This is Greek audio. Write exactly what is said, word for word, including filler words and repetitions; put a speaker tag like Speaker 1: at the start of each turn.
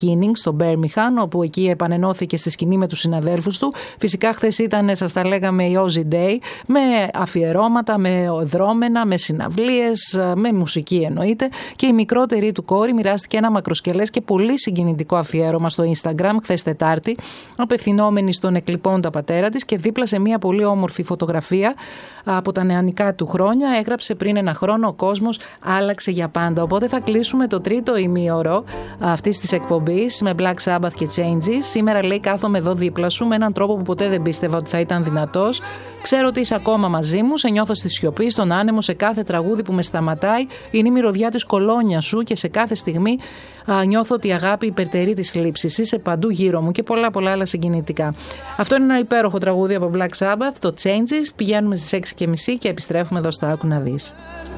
Speaker 1: Keening στο Μπέρμιχαν, όπου εκεί επανενώθηκε στη σκηνή με τους συναδέλφους του. Φυσικά χθες ήταν, σας τα λέγαμε, η Ozzy Day, με αφιερώματα, με δρόμενα, με συναυλίες, με μουσική εννοείται, και η μικρότερη του κόρη μοιράστηκε ένα μακροσκελές και πολύ συγκινητικό αφιέρωμα στο Instagram χθες Τετάρτη, απευθυνόμενη στον εκλειπώντα πατέρα της, και δίπλα σε μια πολύ όμορφη φωτογραφία από τα νεανικά του χρόνια έγραψε: πριν ένα χρόνο ο κόσμος άλλαξε για πάντα. Οπότε θα κλείσουμε το τρίτο ημίωρο αυτής της εκπομπής με Black Sabbath και Changes. Σήμερα, λέει, κάθομαι εδώ δίπλα σου με έναν τρόπο που ποτέ δεν πίστευα ότι θα ήταν δυνατός. Ξέρω ότι είσαι ακόμα μαζί μου, σε νιώθω στη σιωπή, στον άνεμο, σε κάθε τραγούδι που με σταματάει. Είναι η μυρωδιά της κολόνια σου και σε κάθε στιγμή α, νιώθω ότι η αγάπη υπερτερεί της λήψης. Είσαι παντού γύρω μου, και πολλά πολλά άλλα συγκινητικά. Αυτό είναι ένα υπέροχο τραγούδι από Black Sabbath, το Changes. Πηγαίνουμε στις έξι και μισή και επιστρέφουμε εδώ στα Άκου να δεις.